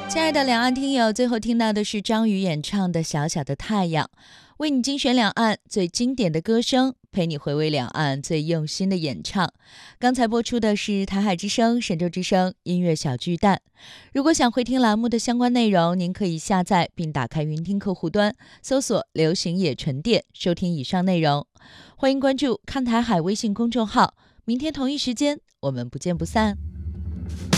亲爱的两岸听友，最后听到的是张宇演唱的《小小的太阳》，为你精选两岸最经典的歌声，陪你回味两岸最用心的演唱。刚才播出的是台海之声、神州之声音乐小巨蛋。如果想回听栏目的相关内容，您可以下载并打开云听客户端，搜索流行野沉淀，收听以上内容。欢迎关注看台海微信公众号，明天同一时间我们不见不散。